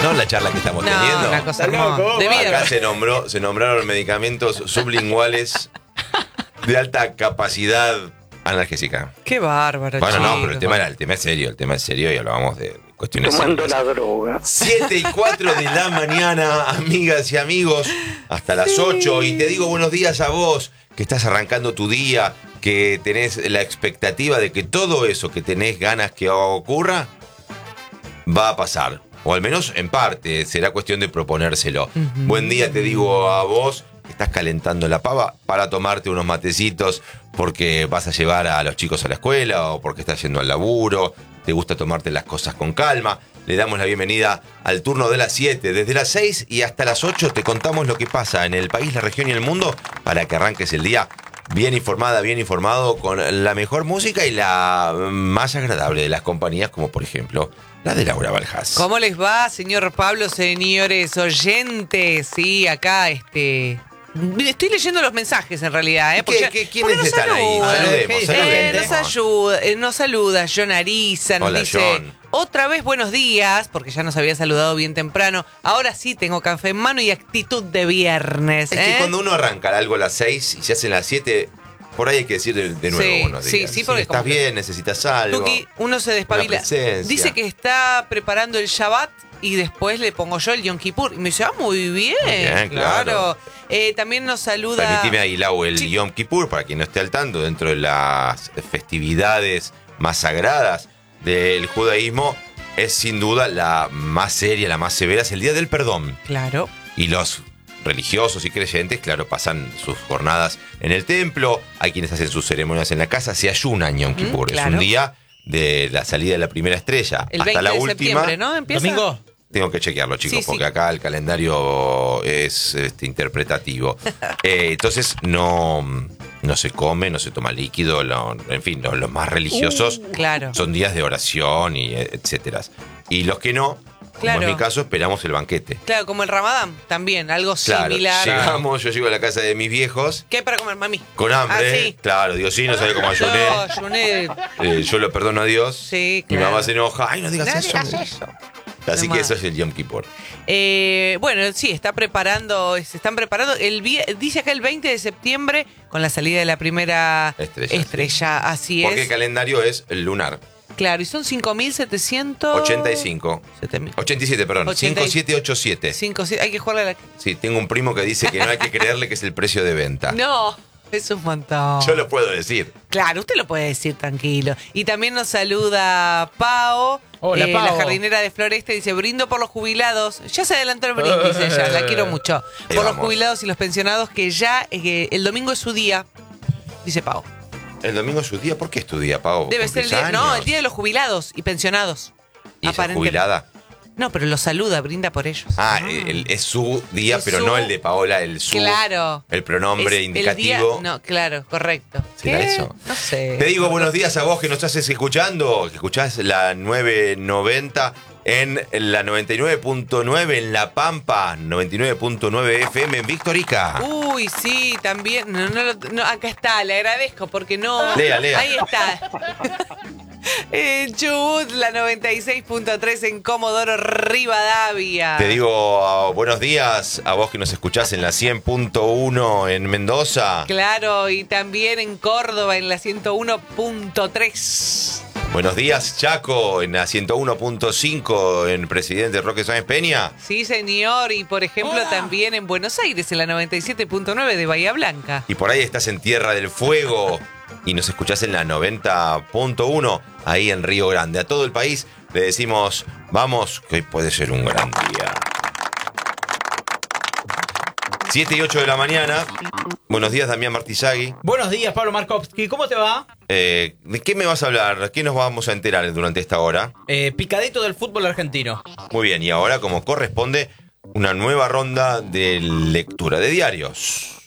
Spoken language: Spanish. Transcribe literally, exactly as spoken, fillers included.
¿no? La charla que estamos No, teniendo. una cosa hermosa. De vida. Acá se nombró, se nombraron medicamentos sublinguales de alta capacidad analgésica. Qué bárbaro, Bueno, chicos. no, pero el tema, era, el tema es serio, el tema es serio y hablábamos de cuestiones Tomando serias. la droga. siete y cuatro de la mañana, amigas y amigos, hasta las Sí. ocho. Y te digo buenos días a vos, que estás arrancando tu día, que tenés la expectativa de que todo eso que tenés ganas que ocurra, va a pasar. O al menos en parte, será cuestión de proponérselo. Uh-huh. Buen día te digo a vos, que estás calentando la pava para tomarte unos matecitos porque vas a llevar a los chicos a la escuela o porque estás yendo al laburo, te gusta tomarte las cosas con calma. Le damos la bienvenida al turno de las siete. Desde las seis y hasta las ocho te contamos lo que pasa en el país, la región y el mundo para que arranques el día bien informada, bien informado, con la mejor música y la más agradable de las compañías, como por ejemplo la de Laura Baljas. ¿Cómo les va, señor Pablo, señores oyentes? Sí, acá, este... Estoy leyendo los mensajes, en realidad, ¿eh? ¿Qué- ya- qué- quiénes porque nos están ahí? saludan. Saludemos, Eh, saludemos. nos, ayuda, eh, nos saluda John Ariza, nos Hola, dice... John. Otra vez buenos días, porque ya nos había saludado bien temprano. Ahora sí tengo café en mano y actitud de viernes. Es ¿eh? que cuando uno arranca algo a las seis y se hacen las siete, por ahí hay que decir de, de nuevo Sí, buenos sí, días. sí, porque estás como que- bien, necesitas algo. Tuki, uno se despabila. Una presencia. Dice que está preparando el Shabbat y después le pongo yo el Yom Kippur. Y me dice, ah, muy bien. Muy bien, claro. Eh, también nos saluda... Permitime ahí, Lau, el Sí. Yom Kippur, para quien no esté al tanto, dentro de las festividades más sagradas del judaísmo, es sin duda la más seria, la más severa, es el Día del Perdón. Claro. Y los religiosos y creyentes, claro, pasan sus jornadas en el templo, hay quienes hacen sus ceremonias en la casa, se ayunan Yom Kippur. Mm, Es claro. un día de la salida de la primera estrella. El Hasta veinte la de última. septiembre, ¿no? ¿Empieza? ¿Domingo? Tengo que chequearlo, chicos, Sí, sí. porque acá el calendario es este, interpretativo. Eh, entonces no, no se come, no se toma líquido, lo- en fin, lo- los más religiosos Claro. son días de oración y eh, etcétera. Y los que no, Claro. como en mi caso, esperamos el banquete. Claro, como el Ramadán, también, algo Claro, similar. llegamos, yo llego a la casa de mis viejos ¿Qué hay para comer, mami? con hambre. Ah, sí. Claro, Dios sí, no sabe cómo ayuné. No, ayuné. Eh, yo lo perdono a Dios. Sí, Mi claro. mamá se enoja. Ay, no digas No eso. digas eso. Así No que más. eso es el Yom Kippur. Eh, bueno, sí, está preparando, se están preparando. El vi- dice acá el veinte de septiembre con la salida de la primera Estrella, estrella, así Porque el es. calendario es lunar. Claro, y son cinco mil setecientos... ochenta y cinco. ochenta y siete, perdón. ochenta y- cinco siete ocho siete. Cinco, sí, hay que jugarle a la... Sí, tengo un primo que dice que no hay que creerle que es el precio de venta. No, es un montón. Yo lo puedo decir. Claro, usted lo puede decir tranquilo. Y también nos saluda Pao. Hola, eh, la Pao. jardinera de Floresta dice, brindo por los jubilados. Ya se adelantó el brindis ella, la quiero mucho. Ahí Por los vamos. jubilados y los pensionados que ya eh, el domingo es su día, dice Pao. El domingo es su día. ¿Por qué es tu día, Pau? Debe ser el día, no, el día de los jubilados y pensionados. ¿Y esa Aparentemente. jubilada? No, pero los saluda, brinda por ellos. Ah, el- es su día, Es pero su- no el de Paola, el su. Claro. El pronombre Es el indicativo. día- no, claro, correcto. ¿Será ¿Qué? eso? No sé. Te digo buenos días a vos que nos haces escuchando, que escuchás la nueve noventa en la noventa y nueve punto nueve en La Pampa, noventa y nueve punto nueve F M en Victorica. Uy, sí, también. No, no, lo- no, acá está, le agradezco porque no. Lea, lea. Ahí está. En Chubut, la noventa y seis punto tres en Comodoro Rivadavia. Te digo ah, buenos días a vos que nos escuchás en la cien punto uno en Mendoza. Claro, y también en Córdoba, en la ciento uno punto tres. Buenos días, Chaco, en la ciento uno punto cinco en Presidente Roque Sáenz Peña. Sí, señor. Y por ejemplo, también en Buenos Aires, en la noventa y siete punto nueve de Bahía Blanca. Y por ahí estás en Tierra del Fuego y nos escuchás en la noventa punto uno ahí en Río Grande. A todo el país le decimos, vamos, que hoy puede ser un gran día. siete y ocho de la mañana. Buenos días, Damián Martizagui. Buenos días, Pablo Markovsky. ¿Cómo te va? Eh, ¿De qué me vas a hablar? ¿Qué nos vamos a enterar durante esta hora? Eh, picadito del fútbol argentino. Muy bien, y ahora, como corresponde, una nueva ronda de lectura de diarios.